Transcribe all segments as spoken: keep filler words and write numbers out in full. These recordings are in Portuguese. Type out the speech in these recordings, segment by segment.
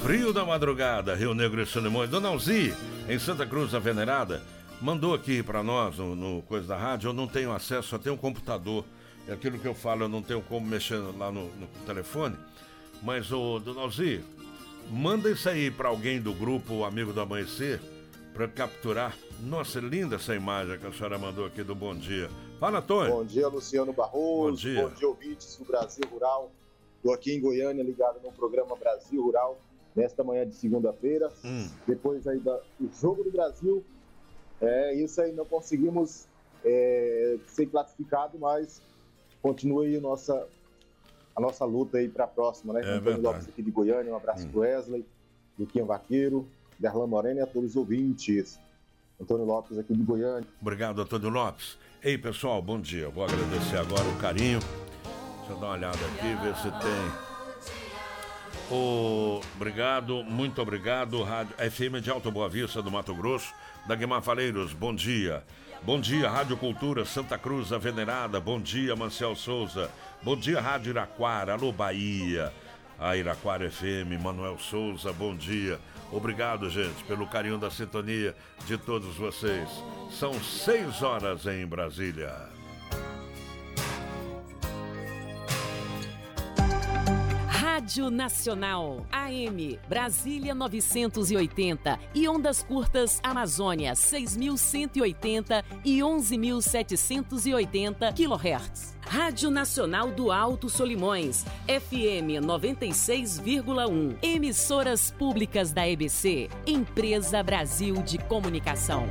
frio da madrugada, Rio Negro e Solimões. Dona Alzi, em Santa Cruz da Venerada, mandou aqui para nós, no, no Coisa da Rádio. Eu não tenho acesso, só tenho um computador. É aquilo que eu falo, eu não tenho como mexer lá no, no telefone. Mas, ô, Dona Alzi, manda isso aí para alguém do grupo Amigo do Amanhecer, para capturar. Nossa, linda essa imagem que a senhora mandou aqui do Bom Dia. Fala, Antônio. Bom dia, Luciano Barroso. Bom dia. Bom dia, ouvintes do Brasil Rural. Estou aqui em Goiânia, ligado no programa Brasil Rural, nesta manhã de segunda-feira. Hum. Depois aí da, do Jogo do Brasil. É isso aí, não conseguimos é, ser classificado, mas continua aí a nossa, a nossa luta aí para a próxima, né? É Antônio Lopes aqui de Goiânia, um abraço hum. pro Wesley, Luquinha Vaqueiro, Derlan Morena e a todos os ouvintes. Antônio Lopes aqui de Goiânia. Obrigado, Antônio Lopes. Ei, pessoal, bom dia. Vou agradecer agora o carinho. Deixa eu dar uma olhada aqui, ver se tem. Oh, obrigado, muito obrigado. Rádio F M de Alto Boa Vista do Mato Grosso, da Guimar Faleiros, bom dia. Bom dia, Rádio Cultura Santa Cruz da Venerada, bom dia, Manciel Souza. Bom dia, Rádio Iraquara, alô Bahia. A Iraquara F M, Manuel Souza, bom dia. Obrigado, gente, pelo carinho da sintonia de todos vocês. São seis horas em Brasília. Rádio Nacional, A M, Brasília novecentos e oitenta e ondas curtas Amazônia seis mil cento e oitenta e onze mil setecentos e oitenta quilohertz. Rádio Nacional do Alto Solimões, F M noventa e seis vírgula um. Emissoras públicas da E B C, Empresa Brasil de Comunicação.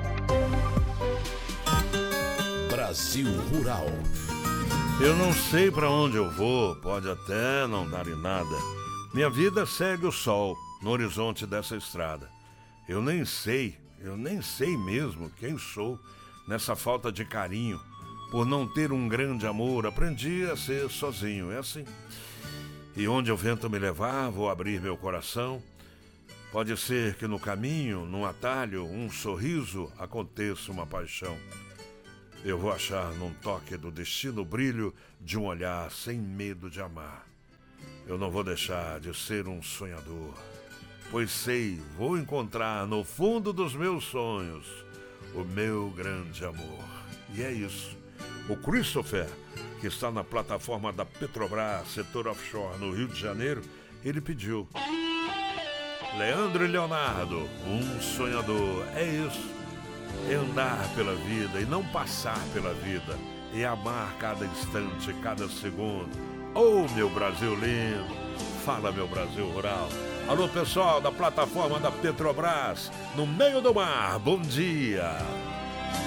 Brasil Rural. Eu não sei para onde eu vou, pode até não dar em nada. Minha vida segue o sol no horizonte dessa estrada. Eu nem sei, eu nem sei mesmo quem sou nessa falta de carinho. Por não ter um grande amor, aprendi a ser sozinho, é assim. E onde o vento me levar, vou abrir meu coração. Pode ser que no caminho, num atalho, um sorriso, aconteça uma paixão. Eu vou achar num toque do destino o brilho de um olhar sem medo de amar. Eu não vou deixar de ser um sonhador, pois sei, vou encontrar no fundo dos meus sonhos o meu grande amor. E é isso. O Christopher, que está na plataforma da Petrobras, setor offshore no Rio de Janeiro, ele pediu. Leandro e Leonardo, um sonhador, é isso. É andar pela vida e não passar pela vida. É amar cada instante, cada segundo. Oh, meu Brasil lindo. Fala, meu Brasil rural. Alô, pessoal da plataforma da Petrobras, no meio do mar, bom dia.